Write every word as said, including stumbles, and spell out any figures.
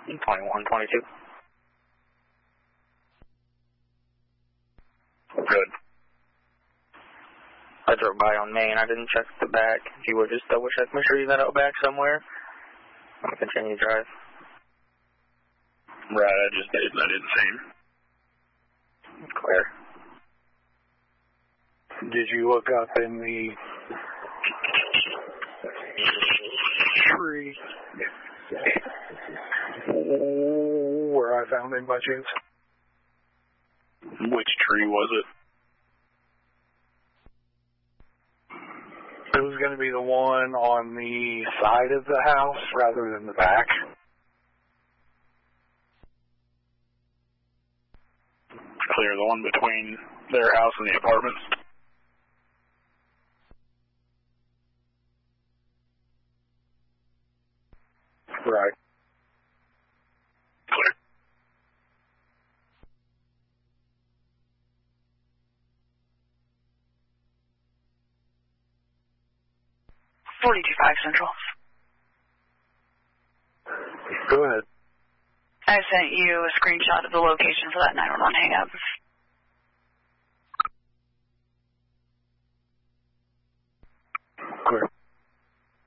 twenty-one twenty-two. Good. I drove by on Main. I didn't check the back. If you would just double check, make sure you got out back somewhere. I'm going to continue to drive. Right, I just did. I didn't see him. Clear. Did you look up in the tree where I found him by chance? Which tree was it? It was going to be the one on the side of the house rather than the back. Clear, the one between their house and the apartments. Right. Clear. forty-two five Central. Go ahead. I sent you a screenshot of the location for that nine one one hang-up.